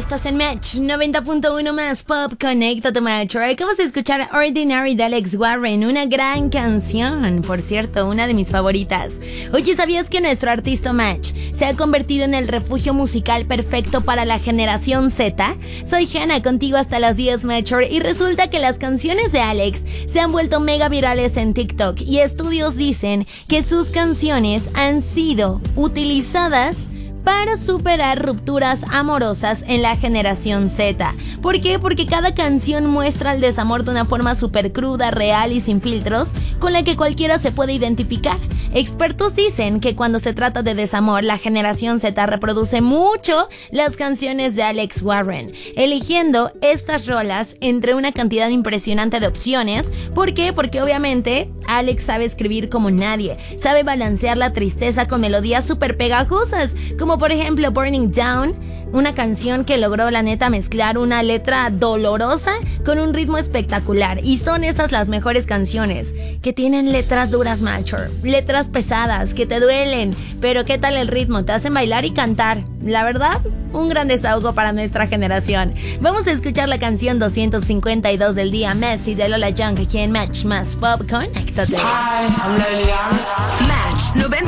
estás en Match 90.1 más Pop. Conéctate, Match. Acabas de escuchar Ordinary de Alex Warren, una gran canción, por cierto, una de mis favoritas. Oye, ¿sabías que nuestro artista Match se ha convertido en el refugio musical perfecto para la generación Z? Soy Hannah, contigo hasta las 10, Match, y resulta que las canciones de Alex se han vuelto mega virales en TikTok y estudios dicen que sus canciones han sido utilizadas para superar rupturas amorosas en la generación Z. ¿Por qué? Porque cada canción muestra el desamor de una forma súper cruda, real y sin filtros, con la que cualquiera se puede identificar. Expertos dicen que cuando se trata de desamor, la generación Z reproduce mucho las canciones de Alex Warren, eligiendo estas rolas entre una cantidad impresionante de opciones. ¿Por qué? Porque obviamente Alex sabe escribir como nadie, sabe balancear la tristeza con melodías súper pegajosas, como por ejemplo Burning Down, una canción que logró la neta mezclar una letra dolorosa con un ritmo espectacular. Y son esas las mejores canciones, que tienen letras duras, macho, letras pesadas, que te duelen, pero ¿qué tal el ritmo? Te hacen bailar y cantar. La verdad, un gran desahogo para nuestra generación. Vamos a escuchar la canción 252 del día, Messi de Lola Young, aquí en Match más Pop. Conéctate. Hi, I'm Lily Young. Match 90.